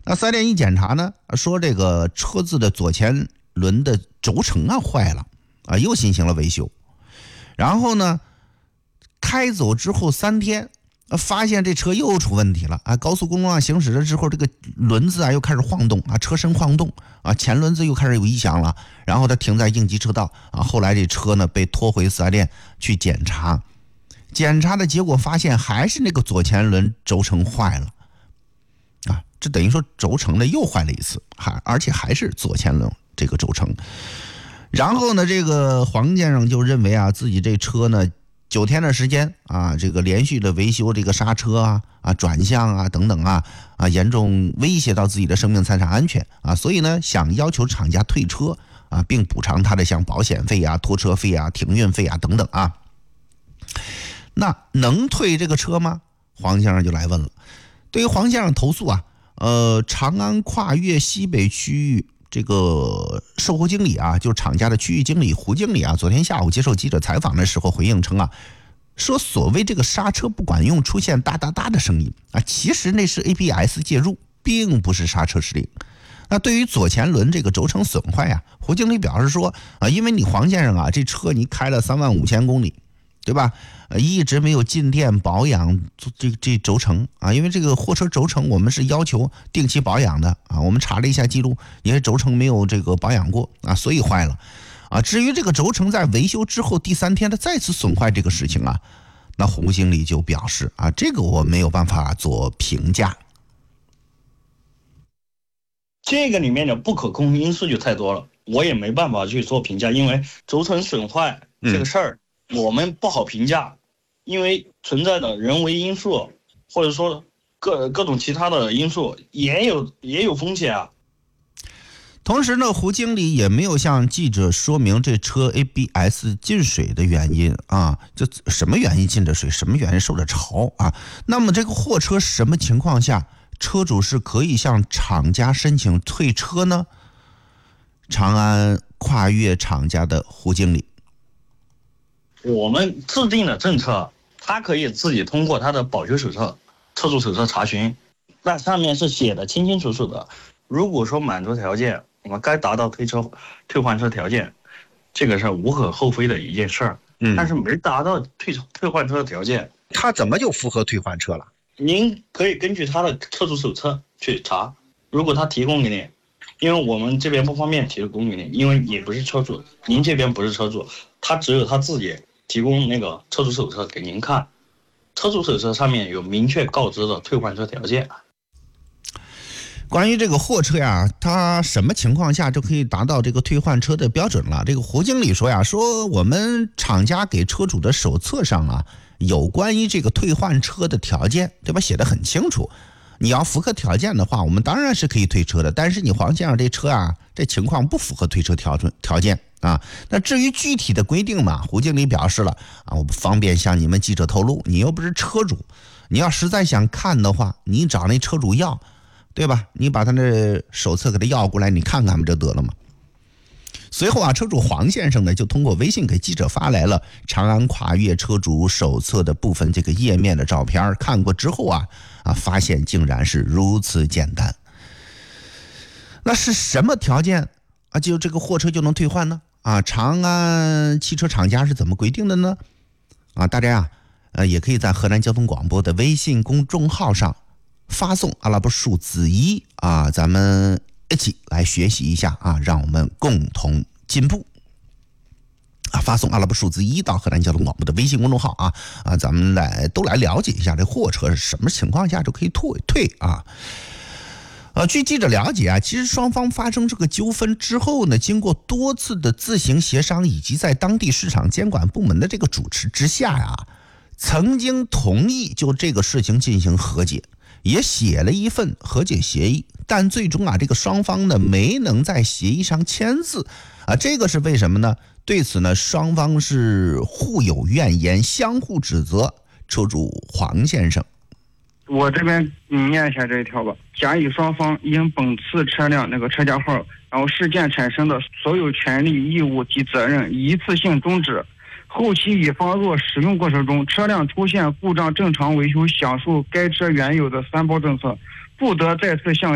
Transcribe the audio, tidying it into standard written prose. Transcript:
那4S店一检查呢，说这个车子的左前轮的轴承坏了啊，又进行了维修。然后呢，开走之后3天，发现这车又出问题了啊！高速公路上行驶了之后，这个轮子又开始晃动啊，车身晃动啊，前轮子又开始有异响了。然后它停在应急车道啊，后来这车呢被拖回4S店去检查，检查的结果发现还是那个左前轮轴承坏了啊，这等于说轴承呢又坏了一次，而且还是左前轮这个轴承。然后呢，这个黄先生就认为啊，自己这车呢9天的时间啊，这个连续的维修这个刹车啊、转向啊等等啊，严重威胁到自己的生命财产安全啊，所以呢想要求厂家退车啊，并补偿他的像保险费啊、拖车费啊、停运费啊等等啊。那能退这个车吗？黄先生就来问了。对于黄先生投诉啊，长安跨越西北区域这个售后经理啊，就是厂家的区域经理胡经理啊，昨天下午接受记者采访的时候回应称啊，说所谓这个刹车不管用出现哒哒哒的声音啊，其实那是 ABS 介入，并不是刹车失灵。那对于左前轮这个轴承损坏啊，胡经理表示说啊，因为你黄先生啊，这车你开了35000公里，对吧？一直没有进店保养这轴承啊，因为这个货车轴承我们是要求定期保养的啊，我们查了一下记录，因为轴承没有这个保养过啊，所以坏了啊。至于这个轴承在维修之后第3天的再次损坏这个事情啊，那胡经理就表示啊，这个我没有办法做评价。 这个里面的不可控因素就太多了，我也没办法去做评价，因为轴承损坏这个事儿我们不好评价，因为存在的人为因素或者说各种其他的因素也有风险啊。 同时呢，胡经理也没有向记者说明这车 ABS 进水的原因啊，这什么原因进的水，什么原因受的潮啊？那么这个货车什么情况下车主是可以向厂家申请退车呢？长安跨越厂家的胡经理， 我们制定的政策，他可以自己通过他的保修手册、车主手册查询，那上面是写的清清楚楚的。如果说满足条件，我们该达到退换车条件，这个是无可厚非的一件事儿。但是没达到退换车的条件， 他怎么就符合退换车了？ 您可以根据他的车主手册去查，如果他提供给你，因为我们这边不方便提供给你，因为也不是车主，您这边不是车主，他只有他自己提供那个车主手册给您看，车主手册上面有明确告知的退换车条件。 关于这个货车呀，它什么情况下就可以达到这个退换车的标准了？这个胡经理说呀，说我们厂家给车主的手册上啊，有关于这个退换车的条件，对吧？写得很清楚。你要符合条件的话，我们当然是可以退车的。但是你黄先生这车啊，这情况不符合退车条件啊。那至于具体的规定嘛，胡经理表示了啊，我不方便向你们记者透露。你又不是车主，你要实在想看的话，你找那车主要，对吧？你把他那手册给他要过来，你看看不就得了吗？随后啊，车主黄先生呢就通过微信给记者发来了长安跨越车主手册的部分这个页面的照片，看过之后啊，发现竟然是如此简单。那是什么条件啊？就这个货车就能退换呢？啊，长安汽车厂家是怎么规定的呢？啊，大家也可以在河南交通广播的微信公众号上发送阿拉伯数字1啊，咱们一起来学习一下啊，让我们共同进步啊！发送阿拉伯数字1到河南交通广播的微信公众号啊，咱们都来了解一下这货车是什么情况下就可以退啊。据记者了解啊，其实双方发生这个纠纷之后呢，经过多次的自行协商以及在当地市场监管部门的这个主持之下呀，曾经同意就这个事情进行和解，也写了一份和解协议，但最终啊，这个双方呢没能在协议上签字啊，这个是为什么呢？对此呢，双方是互有怨言，相互指责。车主黄先生， 我这边念一下这一条吧。甲乙双方因本次车辆那个车架号，然后事件产生的所有权利、义务及责任一次性终止。后期乙方若使用过程中车辆出现故障，正常维修享受该车原有的3包政策，不得再次向